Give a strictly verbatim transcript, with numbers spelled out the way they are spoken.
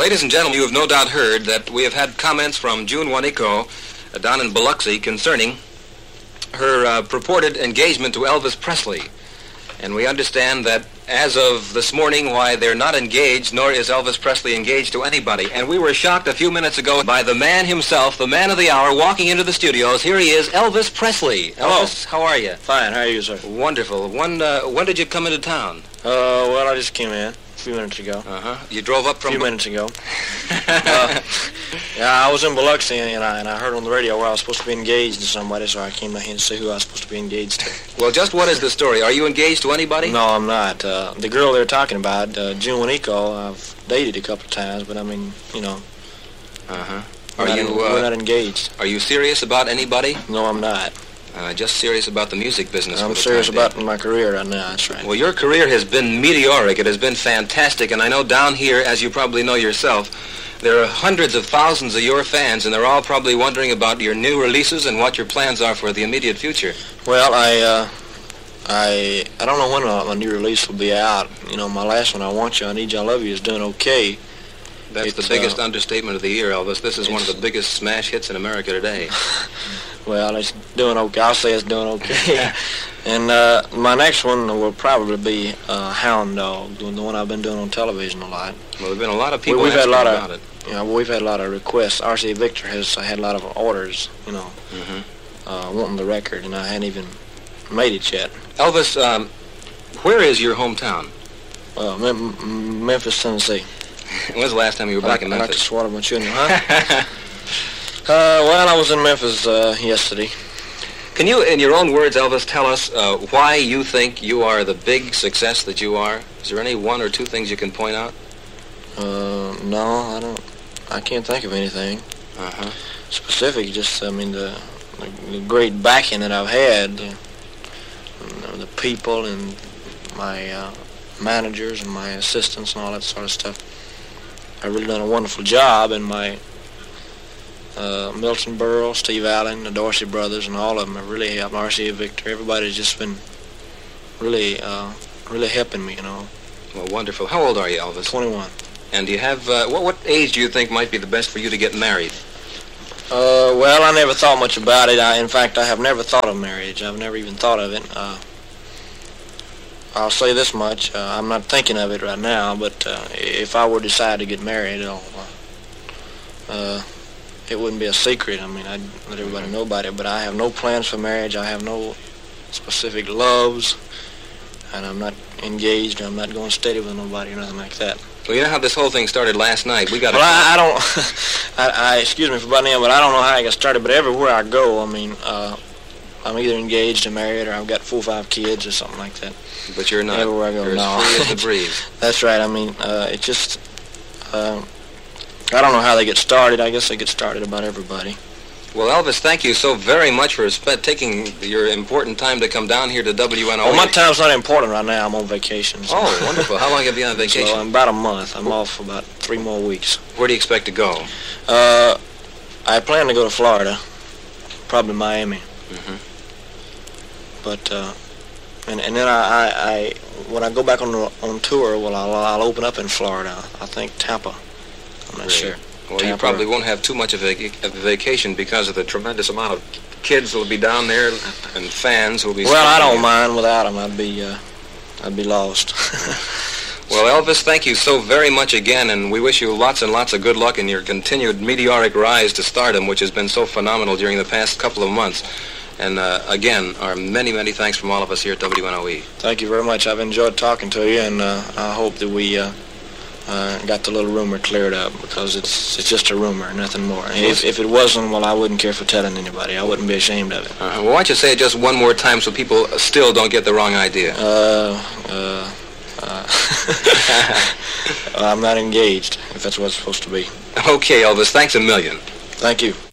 Ladies and gentlemen, you have no doubt heard that we have had comments from June Wanico uh, down in Biloxi concerning her uh, purported engagement to Elvis Presley. And we understand that as of this morning, why, they're not engaged, nor is Elvis Presley engaged to anybody. And we were shocked a few minutes ago by the man himself, the man of the hour, walking into the studios. Here he is, Elvis Presley. Elvis, Hello. How are you? Fine. How are you, sir? Wonderful. When, uh, when did you come into town? Uh, well, I just came in a few minutes ago. Uh-huh. You drove up A from... few minutes ago. uh, yeah, I was in Biloxi, and I, and I heard on the radio where I was supposed to be engaged to somebody, so I came down here to see who I was supposed to be engaged to. Well, just what is the story? Are you engaged to anybody? No, I'm not. Uh, the girl they're talking about, uh, June Wanico, I've dated a couple of times, but I mean, you know. Uh-huh. Are Are you? you, We're uh, not engaged. Are you serious about anybody? No, I'm not. Uh, just serious about the music business. I'm for the serious time being. about my career right now. That's right. Well, your career has been meteoric. It has been fantastic. And I know down here, as you probably know yourself, there are hundreds of thousands of your fans, and they're all probably wondering about your new releases and what your plans are for the immediate future. Well, I, uh, I, I don't know when my, my new release will be out. You know, my last one, I Want You, I Need You, I Love You, is doing okay. That's It's, the biggest uh, understatement of the year, Elvis. This is one of the biggest smash hits in America today. Well, it's doing okay. I'll say it's doing okay. And uh, my next one will probably be uh, Hound Dog, the one I've been doing on television a lot. Well, there have been a lot of people we, we've had a asking lot about of, it. You know, we've had a lot of requests. R C A Victor has had a lot of orders, you know, Mm-hmm. uh, wanting the record, and I hadn't even made it yet. Elvis, um, where is your hometown? Uh, Mem- Memphis, Tennessee. When was the last time you were back I, in I like to Memphis? swallow my children, huh? uh, well, I was in Memphis uh, yesterday. Can you, in your own words, Elvis, tell us uh, why you think you are the big success that you are? Is there any one or two things you can point out? Uh, no, I don't. I can't think of anything Uh-huh. specific. Just, I mean, the, the, the great backing that I've had, the, you know, the people and my uh, managers and my assistants and all that sort of stuff. I've really done a wonderful job, and my uh, Milton Berle, Steve Allen, the Dorsey brothers, and all of them have really helped. R C A Victor, everybody's just been really, uh, really helping me, you know. Well, wonderful. How old are you, Elvis? twenty-one. And do you have, uh, what, what age do you think might be the best for you to get married? Uh, well, I never thought much about it. I, in fact, I have never thought of marriage. I've never even thought of it. Uh, I'll say this much. Uh, I'm not thinking of it right now, but uh, if I were to decide to get married, uh, uh, it wouldn't be a secret. I mean, I'd let everybody know about it, but I have no plans for marriage. I have no specific loves, and I'm not engaged. I'm not going steady with nobody or nothing like that. Well, you know how this whole thing started last night? We got. Well, I, I don't. I, I excuse me for butting in, but I don't know how I got started. But everywhere I go, I mean, uh, I'm either engaged or married, or I've got four or five kids or something like that. But you're not. Everywhere I go, You're no. as free as the breeze. That's right. I mean, uh, it just. Uh, I don't know how they get started. I guess they get started about everybody. Well, Elvis, thank you so very much for sp- taking your important time to come down here to W N O. Well, my time's not important right now. I'm on vacation. So. Oh, wonderful. How long have you been on vacation? So, I'm about a month. I'm off for about three more weeks. Where do you expect to go? Uh, I plan to go to Florida, probably Miami. Mm-hmm. But uh, and and then I, I, I when I go back on the, on tour, well, I'll, I'll open up in Florida. I think Tampa. I'm not Great. sure. Well, you Tampa. probably won't have too much of a, of a vacation because of the tremendous amount of kids that will be down there and fans who will be. Well, I don't in. mind without them. I'd be uh, I'd be lost. Well, Elvis, thank you so very much again, and we wish you lots and lots of good luck in your continued meteoric rise to stardom, which has been so phenomenal during the past couple of months. And uh, again, our many, many thanks from all of us here at W N O E. Thank you very much. I've enjoyed talking to you, and uh, I hope that we uh, uh, got the little rumor cleared up, because it's it's just a rumor, nothing more. If, if it wasn't, well, I wouldn't care for telling anybody. I wouldn't be ashamed of it. Uh, well, why don't you say it just one more time so people still don't get the wrong idea? Uh, uh, uh, I'm not engaged, if that's what it's supposed to be. Okay, Elvis, thanks a million. Thank you.